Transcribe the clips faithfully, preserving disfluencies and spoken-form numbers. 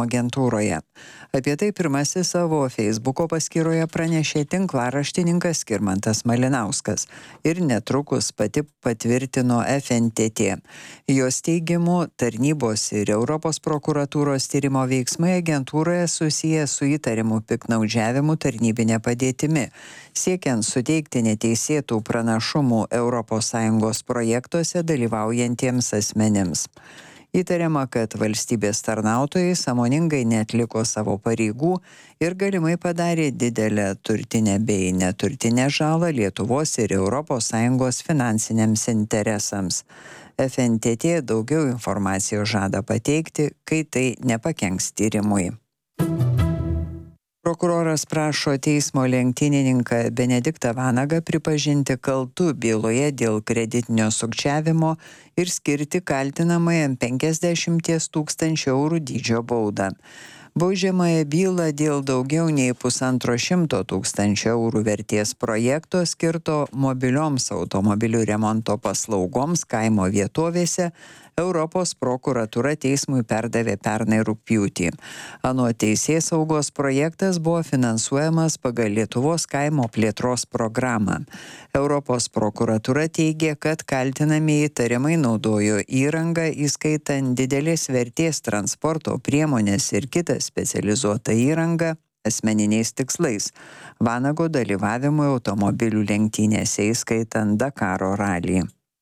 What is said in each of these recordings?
agentūroje. Apie tai pirmasis savo Facebooko paskyroje pranešė tinklaraštininkas Skirmantas Malinauskas ir netrukus pati patvirtino F N T T. Jos teigimu, tarnybos ir Europos prokuratūros tyrimo veiksmai agentūroje susiję su įtarimu piktnaudžiavimu tarnybinė padėtimi, siekiant suteikti neteisėtų pranašumų Europos Sąjungos projektuose dalyvaujantiems asmenims. Įtariama, kad valstybės tarnautojai sąmoningai neatliko savo pareigų ir galimai padarė didelę turtinę bei neturtinę žalą Lietuvos ir Europos Sąjungos finansiniams interesams. F N T T daugiau informacijos žada pateikti, kai tai nepakenks tyrimui. Prokuroras prašo teismo lenktynininką Benediktą Vanagą pripažinti kaltu byloje dėl kreditinio sukčiavimo ir skirti kaltinamajam penkiasdešimties tūkstančių eurų dydžio baudą. Baudžiamąją bylą dėl daugiau nei pusantro šimto tūkstančių eurų vertės projekto skirto mobilioms automobilių remonto paslaugoms kaimo vietovėse Europos prokuratūra teismui perdavė pernai rugpjūtį. Anot teisėsaugos projektas buvo finansuojamas pagal Lietuvos kaimo plėtros programą. Europos prokuratūra teigia, kad kaltinamieji tariamai naudojo įrangą, įskaitant didelės vertės transporto priemonės ir kitą specializuotą įrangą asmeniniais tikslais. Vanago dalyvavimui automobilių lenktynėse, įskaitant Dakaro ralį.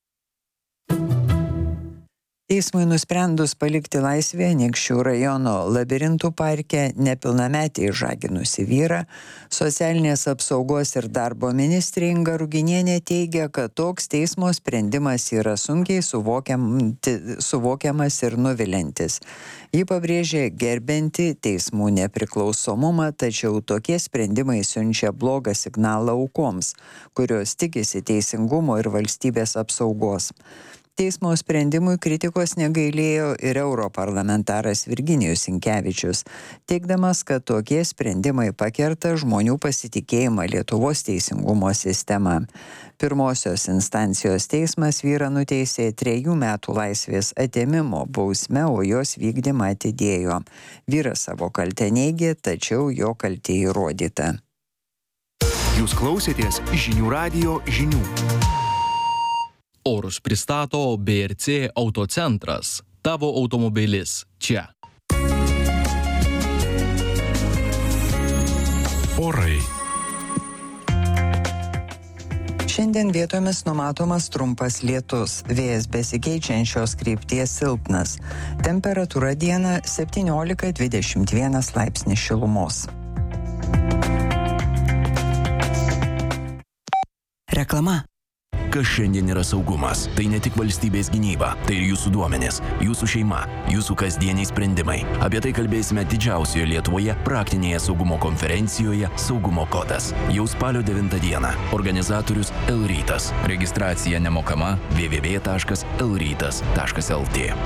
Teismui nusprendus palikti laisvėje Anykščių rajono Labirintų parke nepilnametį išžaginusį vyrą, socialinės apsaugos ir darbo ministrė Inga Ruginienė teigia, kad toks teismo sprendimas yra sunkiai suvokiam, suvokiamas ir nuviliantis. Ji pabrėžė gerbianti teismų nepriklausomumą, tačiau tokie sprendimai siunčia blogą signalą aukoms, kurios tikisi teisingumo ir valstybės apsaugos. Teismo sprendimui kritikos negailėjo ir europarlamentaras Virginijus Sinkevičius, teigdamas, kad tokie sprendimai pakerta žmonių pasitikėjimą Lietuvos teisingumo sistema. Pirmosios instancijos teismas vyrą nuteisė trejų metų laisvės atėmimo bausme, o jos vykdymą atidėjo. Vyras savo kaltę neigė, tačiau jo kaltė įrodyta. Jūs klausėtės žinių radijo žinių. Orus pristato B R C Autocentras. Tavo automobilis čia. Orai. Šiandien vietomis numatomas trumpas lietus, vėjas besikeičiančios krypties silpnas. Temperatūra dieną septyniolika dvidešimt vienas laipsnis šilumos. Reklama. Kas šiandien yra saugumas? Tai ne tik valstybės gynyba, tai ir jūsų duomenės, jūsų šeima, jūsų kasdieniai sprendimai. Apie tai kalbėsime didžiausioje Lietuvoje praktinėje saugumo konferencijoje Saugumo kodas. Jau spalio devintą dieną. Organizatorius L rytas. Registracija nemokama w w w taškas l rytas taškas l t.